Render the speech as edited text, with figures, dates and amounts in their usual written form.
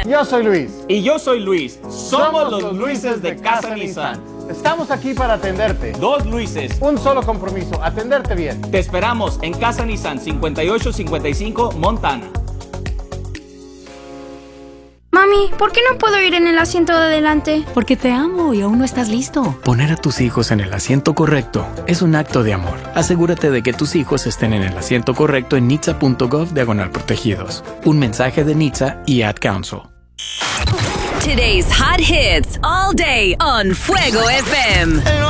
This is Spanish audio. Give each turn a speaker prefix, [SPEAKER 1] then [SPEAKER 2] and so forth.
[SPEAKER 1] FM.
[SPEAKER 2] Yo soy Luis.
[SPEAKER 3] Y yo soy Luis. Somos los Luises de Casa Nissan.
[SPEAKER 2] Estamos aquí para atenderte.
[SPEAKER 3] Dos Luises.
[SPEAKER 2] Un solo compromiso, atenderte bien.
[SPEAKER 3] Te esperamos en Casa Nissan 5855 Montana.
[SPEAKER 4] Mami, ¿por qué no puedo ir en el asiento de adelante?
[SPEAKER 5] Porque te amo y aún no estás listo. Poner a tus hijos en el asiento correcto es un acto de amor. Asegúrate de que tus hijos estén en el asiento correcto en nitsa.gov/protegidos. Un mensaje de NHTSA y Ad Council.
[SPEAKER 1] Today's hot hits all day on Fuego FM.